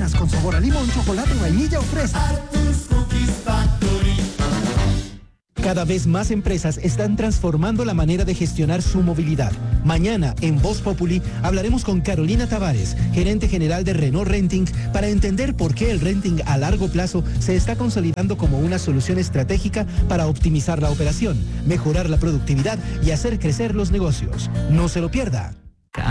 Unas con sabor a limón, chocolate, vainilla o fresa. Arthur's Cookies Factory. Cada vez más empresas están transformando la manera de gestionar su movilidad. Mañana, en Voz Populi, hablaremos con Carolina Tavares, gerente general de Renault Renting, para entender por qué el renting a largo plazo se está consolidando como una solución estratégica para optimizar la operación, mejorar la productividad y hacer crecer los negocios. No se lo pierda.